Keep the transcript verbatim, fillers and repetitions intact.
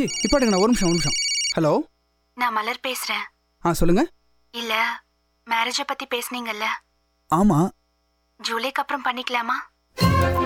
G இப்பாட்டுங்க ஒரு நிமிஷம் ஒரு நிமிஷம். ஹலோ, நான் மலர் பேசுறேன். ஆ சொல்லுங்க. இல்ல மேரேஜ பத்தி பேசுனீங்கல்ல? ஆமா. ஜூலைக்கு அப்புறம் பண்ணிக்கலாமா?